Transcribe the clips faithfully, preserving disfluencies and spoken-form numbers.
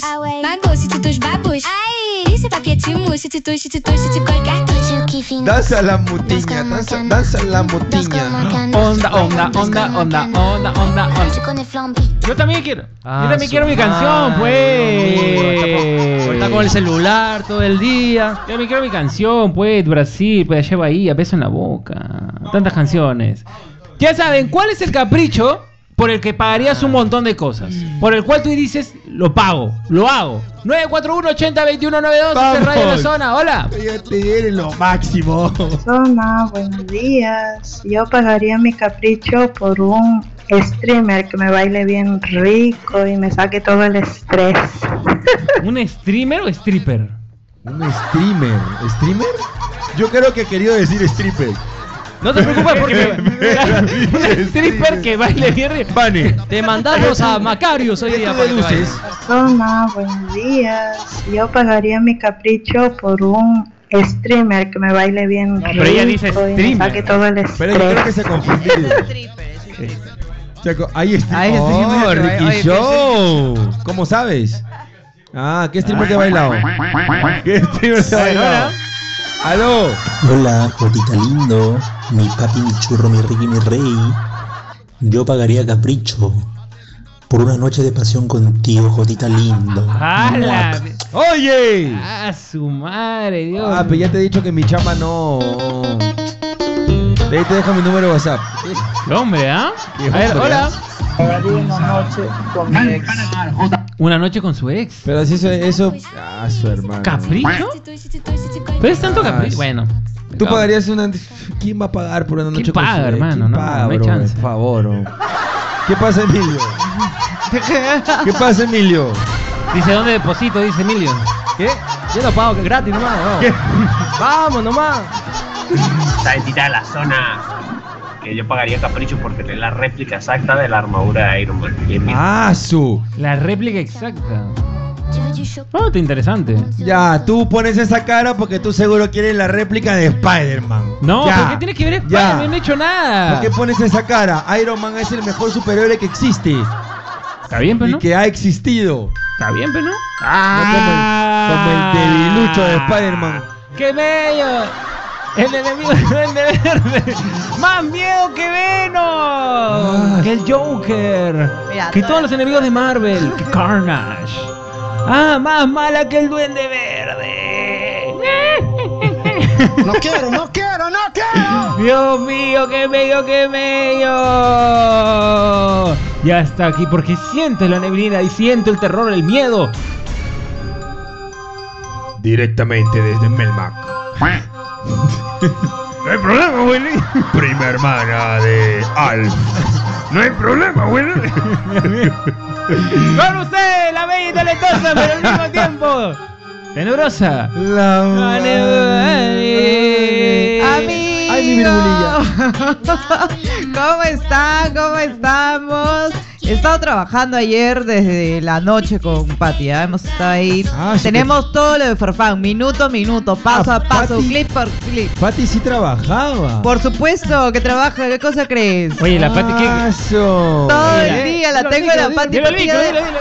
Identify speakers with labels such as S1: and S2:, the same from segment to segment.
S1: Ah ouais. Mago, si tu touches babouche. Aïe, c'est papier de mou. Si tu touches, si tu touches, si tu colles cartouche.
S2: Danza la mutiña, danza, danza la mutiña.
S3: Onda, onda, onda, onda, onda, onda, onda. Yo también quiero.
S4: Ah,
S3: Yo también quiero mi
S4: madre.
S3: canción, pues.
S4: Está con el celular todo el día.
S3: Yo también quiero mi canción, pues. Brasil, pues allá Bahía, beso en la boca. Tantas canciones. Ya saben, ¿cuál es el capricho por el que pagarías un montón de cosas? Por el cual tú dices, lo pago, lo hago. nueve cuatro uno, ochenta, veintiuno noventa y dos,
S2: Vamos.
S3: es Radio La Zona, hola.
S2: Eres lo máximo.
S5: Zona, buenos días. Yo pagaría mi capricho por un streamer que me baile bien rico y me saque todo el estrés.
S3: ¿Un streamer o stripper?
S2: Un streamer. ¿Streamer? Yo creo que he querido decir stripper.
S4: No te preocupes porque
S3: Un stripper que baile bien rico.
S2: Vane.
S4: te mandamos a Macarius hoy
S2: ¿Qué
S4: día
S2: tú
S4: para que te
S2: deduces?
S4: vayas.
S5: Zona, buenos días. Yo pagaría mi capricho por un streamer que me baile bien
S3: No,
S5: rico
S3: pero ella dice
S5: y me
S3: streamer.
S5: saque todo el estrés.
S2: Pero yo creo que se ha confundido. Se co- Ahí está.
S4: Ahí está.
S2: Oh, Ricky
S4: Oye,
S2: Show. ¿Cómo sabes? Ah, ¿qué streamer te ha bailado? ¿Qué streamer te ha bailado? ¡Aló!
S6: Hola, Jotita lindo, mi papi, mi churro, mi Ricky, mi rey. Yo pagaría capricho por una noche de pasión contigo, Jotita lindo.
S3: ¡Hala!
S2: ¡Oye!
S3: ¡Ah, su madre, Dios!
S2: Ah, pero ya te he dicho que mi chama no. De ahí te dejo mi número de WhatsApp.
S3: ¡Qué hombre, ¿ah?
S2: Qué
S3: A ver,
S2: hombre,
S3: hola.
S5: Pagaría una noche con mi ex.
S3: Una noche con su ex.
S2: Pero si eso, eso. Ah, su hermano.
S3: ¿Capricho? ¿Pero es tanto
S2: Ah,
S3: capricho?
S2: sí.
S3: Bueno.
S2: Tú pagarías una. ¿Quién va a pagar por una
S3: ¿Quién
S2: noche con
S3: paga,
S2: su ex?
S3: hermano?
S2: ¿Quién
S3: No,
S2: paga,
S3: no hay
S2: bro?
S3: chance.
S2: Por favor. bro. ¿Qué pasa, Emilio? ¿Qué pasa, Emilio?
S3: Dice, ¿dónde deposito? Dice Emilio.
S4: ¿Qué? Yo lo pago, que es gratis nomás. No.
S2: ¿Qué?
S4: Vamos nomás.
S7: Saltita de la zona. Que yo pagaría capricho por tener la réplica exacta de la armadura de Iron Man. Bien, bien.
S2: Ah, su.
S3: La réplica exacta. Oh, está interesante.
S2: Ya, tú pones esa cara porque tú seguro quieres la réplica de Spider-Man.
S3: No,
S2: Ya.
S3: ¿pero qué tienes que ver?
S2: Ya.
S3: Spider-Man? No he hecho nada.
S2: ¿Por qué pones esa cara? Iron Man es el mejor superhéroe que existe
S3: Está bien, pero
S2: y
S3: no.
S2: que ha existido.
S3: Está bien, pero no.
S2: No como el, como el debilucho de Spider-Man.
S3: ¡Qué bello! El enemigo del Duende Verde. ¡Más miedo que Venom! Que el Joker.
S8: Mira,
S3: Que
S8: toda-
S3: todos los enemigos de Marvel. Que Carnage. ¡Ah, más mala que el Duende Verde!
S9: No quiero, no quiero, no quiero.
S3: ¡Dios mío, qué bello, qué bello! Ya está aquí porque siente la neblina y siente el terror, el miedo.
S2: Directamente desde Melmac.
S3: No hay problema, Willy.
S2: Prima hermana de Alf.
S3: No hay problema, Willy. Con usted, la bella y talentosa, pero al mismo tiempo tenebrosa.
S2: La
S8: Amigo.
S2: Ay, mi virgulilla.
S8: ¿Cómo están? ¿Cómo estamos? He estado trabajando ayer desde la noche con Pati, ¿eh? Hemos estado ahí.
S2: Ah, sí
S8: Tenemos todo lo de Farfán, minuto a minuto, paso
S2: Ah,
S8: a paso,
S2: Pati.
S8: clip por clip.
S2: Pati sí trabajaba.
S8: Por supuesto que trabaja, ¿qué cosa crees?
S3: Oye, la Pati que.
S2: Aso.
S8: Todo
S3: Mira,
S8: el día la
S3: dilo,
S8: tengo
S3: dilo,
S8: en la
S3: dilo,
S8: Pati.
S3: dilo, dilo,
S8: metida-
S3: dilo, dilo.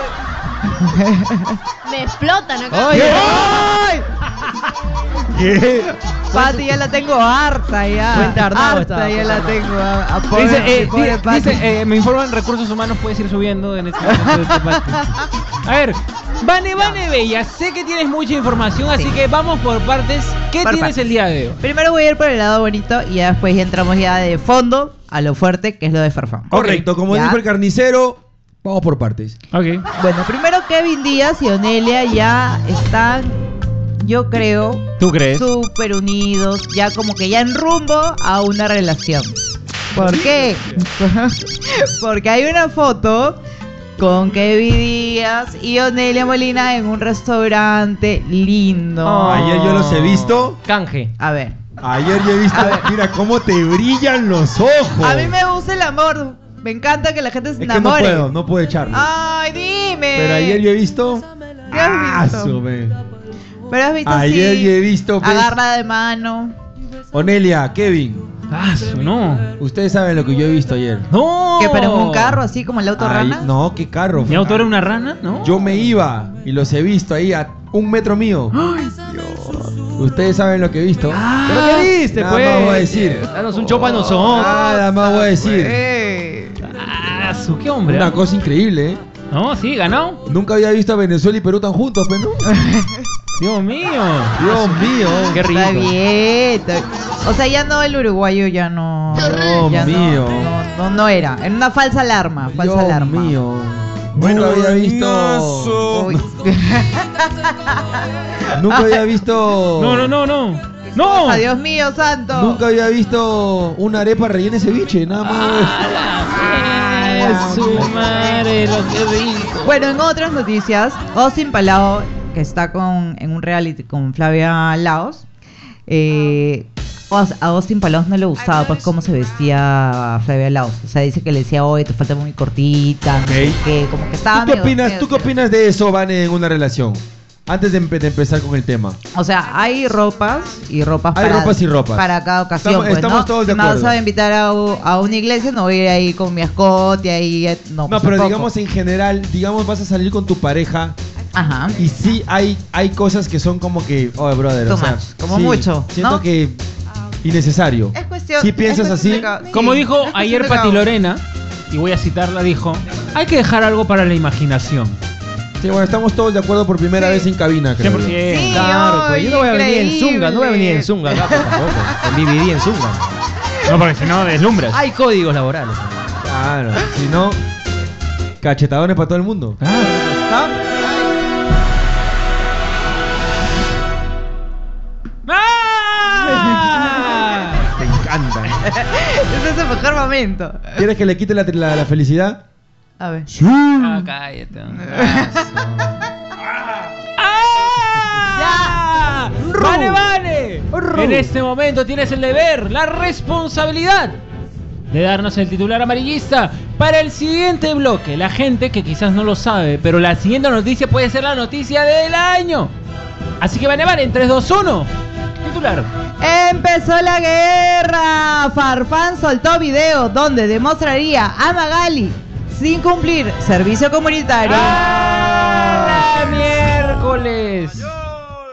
S10: Me explotan acá.
S8: Oye,
S2: ¿Qué?
S8: ¡ay!
S2: ¿Qué?
S8: Pati ya la tengo harta ya.
S4: Buen tardado
S8: harta
S4: está,
S8: ya la
S4: Fernando.
S8: tengo. A, a pobre,
S3: Dice, eh,
S8: pobre
S3: di-
S8: Pati.
S3: dice, eh, me informan recursos humanos, puedes ir subiendo en este momento de esta parte. A ver, Vane, Vane Bella, sé que tienes mucha información, así
S8: Sí.
S3: que vamos por partes. ¿Qué
S8: Por
S3: tienes
S8: partes.
S3: el día de hoy?
S8: Primero voy a ir por el lado bonito y ya después ya entramos ya de fondo a lo fuerte, que es lo de Farfán.
S2: Correcto, como
S8: Ya.
S2: dijo el carnicero, vamos por partes.
S3: Ok.
S8: Bueno, primero Kevin Díaz y Onelia ya están, yo creo,
S3: ¿Tú crees?
S8: súper unidos, ya como que ya en rumbo a una relación. ¿Por qué? Porque hay una foto con Kevin Díaz y Onelia Molina en un restaurante lindo.
S3: Oh.
S2: Ayer yo los he visto.
S3: Canje.
S8: A ver.
S2: Ayer yo he visto. Mira cómo te brillan los ojos.
S8: A mí me gusta el amor. Me encanta que la gente se
S2: Es que no
S8: enamore.
S2: puedo, no puedo echarlo.
S8: Ay, dime.
S2: Pero ayer yo he visto.
S8: ¿Qué has visto?
S2: Aso, me.
S8: Pero has visto
S2: Ayer
S8: así,
S2: yo he visto. pues,
S8: agarra de mano.
S2: Onelia, Kevin.
S3: Ah, su- no.
S2: Ustedes saben lo que yo he visto ayer.
S3: No.
S8: Que pero en un carro así como el auto
S2: Ay,
S8: rana.
S2: no, qué carro.
S3: ¿Mi auto era una rana? ¿No?
S2: Yo me iba y los he visto ahí a un metro mío. Ustedes saben lo que he visto.
S3: Ah,
S4: ¿Pero qué viste,
S2: Nada
S4: pues?
S2: más voy a decir.
S4: Danos un chopa a nosotros.
S2: Nada más voy a decir.
S8: Eh.
S3: Ah, su qué hombre.
S2: Una
S3: ¿ah?
S2: cosa increíble, ¿eh?
S3: No, sí, ganado.
S2: Nunca había visto a Venezuela y Perú tan juntos, pero no.
S3: Dios mío.
S2: Dios mío.
S4: Qué rico.
S8: Está bien. está- O sea, ya no el uruguayo, ya no.
S2: Dios
S8: ya no-
S2: mío.
S8: No, no, no era. En una falsa alarma. Falsa
S2: Dios
S8: alarma.
S2: mío. Nunca había visto.
S8: Uy.
S2: Nunca había visto.
S3: No, no, no, no. ¡No!
S8: Dios mío, santo.
S2: Nunca había visto una arepa rellena de ceviche, nada más.
S3: ¡Ah, su madre! Lo que rico.
S8: Bueno, en otras noticias, Austin Palao, que está con, en un reality con Flavia Laos, eh, Aus- a Austin Palao no le gustaba pues cómo se vestía Flavia Laos. O sea, dice que le decía, oye, te falta muy cortita, no sé
S2: Ok.
S8: qué, como que estaba
S2: ¿Tú qué
S8: medio-
S2: opinas,
S8: medio-
S2: ¿tú qué opinas de eso, Vane, en una relación? Antes de, empe- de empezar con el tema.
S8: O sea, hay ropas y ropas
S2: Hay
S8: para,
S2: ropas y ropas.
S8: para cada ocasión.
S2: Estamos-
S8: pues,
S2: estamos
S8: ¿no?
S2: todos de
S8: Si me vas
S2: acuerdo.
S8: a invitar a, u- a una iglesia, no voy a ir ahí con mi escote, ahí, eh, no,
S2: No,
S8: pues,
S2: pero
S8: tampoco.
S2: digamos en general, digamos vas a salir con tu pareja
S8: Ajá.
S2: y sí hay, hay cosas que son como que, oh, brother,
S8: Too
S2: o sea,
S8: much, como
S2: sí,
S8: mucho,
S2: Siento
S8: ¿no?
S2: que innecesario.
S8: Es cuestión.
S2: Si piensas
S8: es cuestión
S2: así,
S8: de cada- sí,
S3: Como dijo
S8: es cuestión
S3: ayer
S8: de cada
S3: Pati
S8: uno.
S3: Lorena, y voy a citarla, dijo, hay que dejar algo para la imaginación.
S2: Sí, bueno, estamos todos de acuerdo por primera
S8: Sí.
S2: vez en cabina, creo.
S3: cien por ciento.
S8: Sí,
S4: Claro, pues yo no voy a venir en
S8: increíble.
S4: Zunga, no voy a venir en Zunga acá, pues, tampoco. En B B D en Zunga.
S3: No, porque si no deslumbras.
S4: Hay códigos laborales.
S2: Claro, si no, cachetadones para todo el mundo.
S3: Ah. ¡Ah!
S2: Te encanta.
S8: Ese es el mejor momento.
S2: ¿Quieres que le quite la, la- la felicidad?
S8: A ver.
S3: Ah, cállate. ¡Ah! ¡Vale, vale! En este momento tienes el deber, la responsabilidad de darnos el titular amarillista para el siguiente bloque. La gente que quizás no lo sabe, pero la siguiente noticia puede ser la noticia del año. Así que vale, vale, en tres, dos, uno. Titular.
S8: Empezó la guerra. Farfán soltó video donde demostraría a Magali sin cumplir servicio comunitario.
S3: ¡Ah, miércoles!